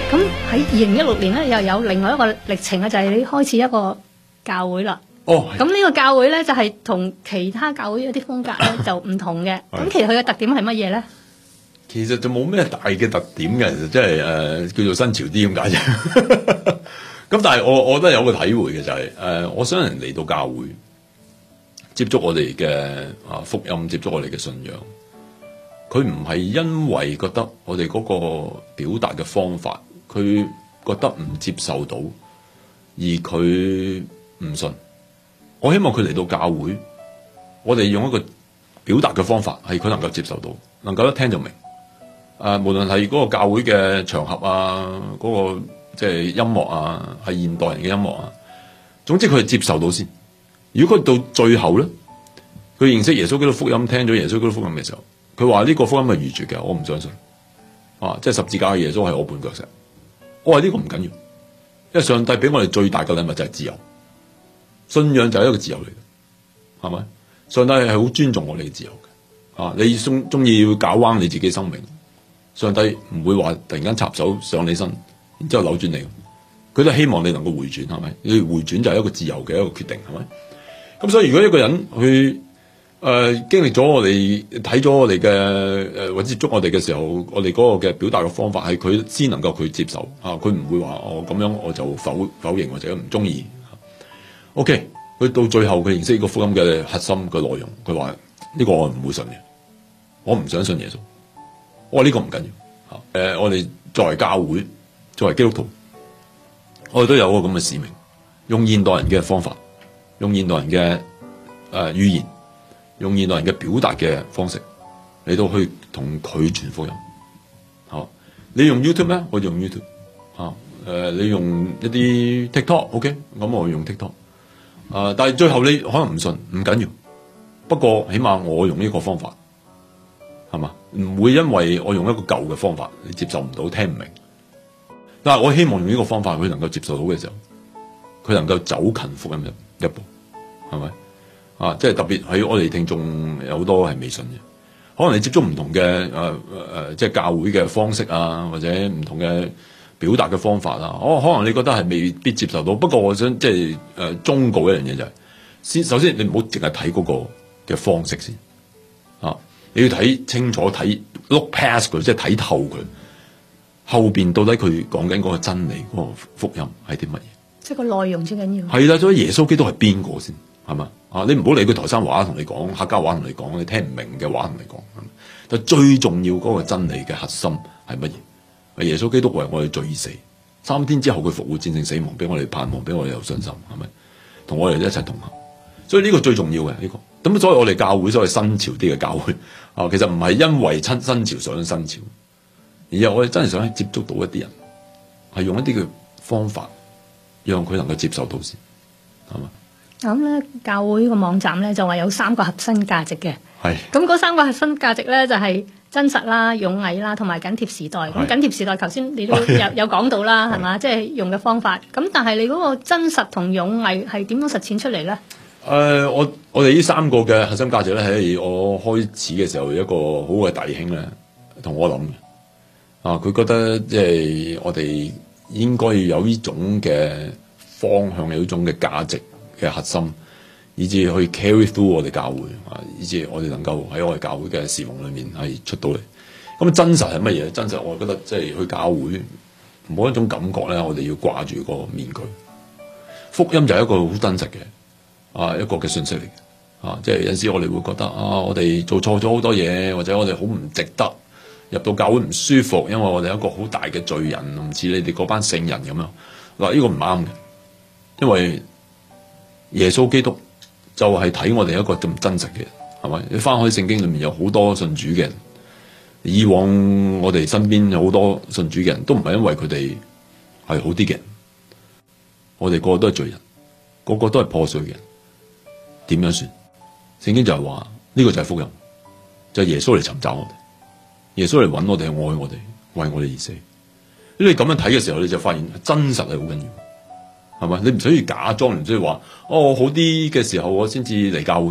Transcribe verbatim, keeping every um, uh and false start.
咁喺二零一六年咧，又有另外一個歷程啊，就係、是、你開始一個教會啦。 哦， 咁呢個教會咧就係、是、同其他教會一啲風格咧就唔同嘅。咁其實佢嘅特點係乜嘢咧？ 其實就冇咩大嘅特點嘅，其實即係誒叫做新潮啲咁解啫。咁但係我我覺得有個體會嘅就係、是、誒、呃，我想人嚟到教會接觸我哋嘅啊福音，接觸我哋嘅信仰，佢唔係因為覺得我哋嗰個表達嘅方法，佢覺得唔接受到，而佢唔信。我希望佢嚟到教會，我哋用一個表達嘅方法，係佢能夠接受到，能夠一聽就明。誒、啊，無論係嗰個教會嘅場合啊，嗰、那個即係音樂啊，係現代人嘅音樂啊，總之佢係接受到先。如果佢到最後咧，佢認識耶穌基督福音，聽咗耶穌基督福音嘅時候，佢話呢個福音係愚拙嘅，我唔相信。啊，即係十字架嘅耶穌係我絆腳石。我話呢個唔緊要，因為上帝俾我哋最大嘅禮物就係自由，信仰就係一個自由嚟嘅，係咪？上帝係好尊重我哋嘅自由嘅。啊，你中中意要搞彎你自己生命。上帝唔會話突然間插手上你身，然之後扭轉你，佢都希望你能夠回轉，係咪？你回轉就係一個自由嘅一個決定，係咪？咁所以如果一個人去誒、呃、經歷咗我哋睇咗我哋嘅誒或者接觸我哋嘅時候，我哋嗰個嘅表達嘅方法係佢先能夠佢接受啊，佢唔會話我咁樣我就否否認或者唔中意。OK，佢到最後佢認識呢個福音嘅核心嘅內容，佢話呢個我唔會信嘅，我唔想信耶穌。我話呢個唔緊要，誒、呃，我哋作為教會，作為基督徒，我哋都有個咁嘅使命，用現代人嘅方法，用現代人嘅誒、呃、語言，用現代人嘅表達嘅方式嚟到去同佢傳福音。好，你用 YouTube 咩？我用 YouTube。嚇，誒，你用一啲 TikTok，OK，、okay? 咁我用 TikTok。啊、呃，但係最後你可能唔信，唔緊要。不過起碼我用呢個方法。係嘛？唔會因為我用一個舊嘅方法，你接受唔到，聽唔明。但係我希望用呢個方法，佢能夠接受到嘅時候，佢能夠走近福音一一步，係咪？啊，即係特別喺我哋聽眾有好多係未信嘅，可能你接觸唔同嘅誒誒，即係教會嘅方式啊，或者唔同嘅表達嘅方法啊，我可能你覺得係未必接受到。不過我想即係誒忠告一樣嘢就係、是，先首先你唔好淨係睇嗰個嘅方式先，啊。你要睇清楚，睇 look past 佢，即係睇透佢後邊到底佢講緊嗰個真理，嗰、嗰個福音係啲乜嘢？即係個內容先緊要。係啦，所以耶穌基督係邊個先？係嘛？啊，你唔好理佢台山話同你講，客家話同你講，你聽唔明嘅話同你講。但最重要嗰個真理嘅核心係乜嘢？耶穌基督為我哋罪死，三天之後佢復活戰勝死亡，俾我哋盼望，俾我哋有信心，係咪？同我哋一齊同行。所以呢個最重要嘅呢、呢個。咁所以我哋教會所謂新潮啲嘅教會啊，其實唔係因為親新潮上新潮，而係我哋真係想接觸到一啲人，係用一啲嘅方法，讓佢能夠接受到先，係嘛？ 咁咧，教會個網站咧就話有三個核心價值嘅， 係咁嗰三個核心價值咧就係、是、真實啦、勇毅啦，同埋緊貼時代。咁緊貼時代，頭先你都有有講到啦，係嘛？即係、就是、用嘅方法。咁但係你嗰個真實同勇毅係點樣實踐出嚟咧？ 誒、呃，我我哋呢三個嘅核心價值咧，喺我開始嘅時候，有一個好嘅弟兄咧，同我諗嘅。啊，佢覺得即係我哋應該要有呢種嘅方向，有呢種嘅價值嘅核心，以至去 carry through 我哋教會啊，以至我哋能夠喺我哋教會嘅侍奉裏面係出到嚟。咁真實係乜嘢？真實我覺得即係去教會冇一種感覺咧，我哋要掛住個面具。福音就係一個好真實嘅。啊，一個嘅信息嚟嘅，啊，即係有陣時我哋會覺得啊，我哋做錯咗好多嘢，或者我哋好唔值得入到教會唔舒服，因為我哋一個好大嘅罪人，唔似你哋嗰班聖人咁樣。嗱，呢個唔啱嘅，因為耶穌基督就係睇我哋一個咁真實嘅人，係咪？你翻開聖經裏面有好多信主嘅人，以往我哋身邊有好多信主嘅人都唔係因為佢哋係好啲嘅人，我哋個個都係罪人，個個都係破碎嘅人。點樣算？聖經就係話呢個就係福音，就係、是、耶穌嚟尋找我哋，耶穌嚟揾我哋，愛我哋，為我哋而死。如果你咁樣睇嘅時候，你就發現真實係好緊要，係咪？你唔需要假裝，唔需要話哦好啲嘅時候我先至嚟教會。